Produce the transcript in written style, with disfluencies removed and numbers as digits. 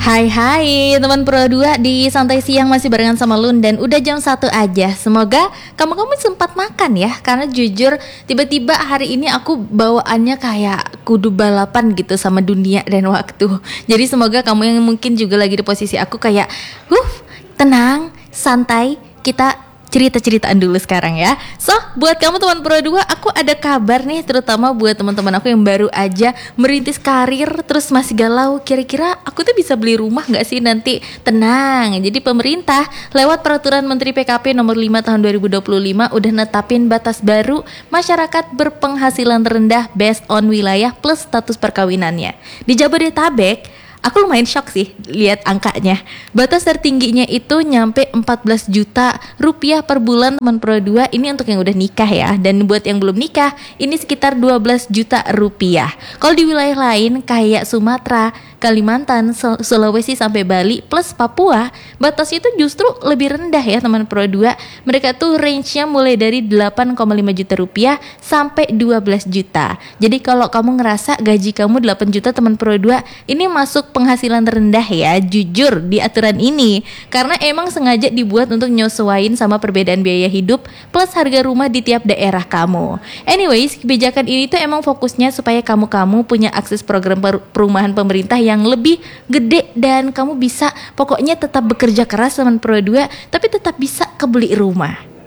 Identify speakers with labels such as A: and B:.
A: Hai teman Pro 2 di Santai Siang masih barengan sama Lun dan udah jam 1 aja. Semoga kamu sempat makan ya. Karena jujur tiba-tiba hari ini aku bawaannya kayak kudu balapan gitu sama dunia dan waktu. Jadi semoga kamu yang mungkin juga lagi di posisi aku kayak tenang, santai, kita cerita-ceritaan dulu sekarang ya. So, buat kamu teman Pro 2, aku ada kabar nih, terutama buat teman-teman aku yang baru aja merintis karir terus masih galau, kira-kira aku tuh bisa beli rumah gak sih nanti? Tenang, jadi pemerintah lewat peraturan Menteri PKP nomor 5 tahun 2025 udah netapin batas baru masyarakat berpenghasilan rendah based on wilayah plus status perkawinannya. Di Jabodetabek aku lumayan shock sih lihat angkanya. Batas tertingginya itu nyampe 14 juta rupiah per bulan teman Pro 2. Ini untuk yang udah nikah ya. Dan buat yang belum nikah ini sekitar 12 juta rupiah. Kalau di wilayah lain kayak Sumatera, Kalimantan, Sulawesi sampai Bali plus Papua, batas itu justru lebih rendah ya teman Pro 2. Mereka tuh range-nya mulai dari 8,5 juta rupiah sampai 12 juta. Jadi kalau kamu ngerasa gaji kamu 8 juta teman Pro 2, ini masuk penghasilan rendah ya, jujur di aturan ini. Karena emang sengaja dibuat untuk nyesuaiin sama perbedaan biaya hidup plus harga rumah di tiap daerah kamu. Anyways, kebijakan ini tuh emang fokusnya supaya kamu punya akses program perumahan pemerintah yang lebih gede dan kamu bisa pokoknya tetap bekerja keras teman Pro 2 tapi tetap bisa kebeli rumah.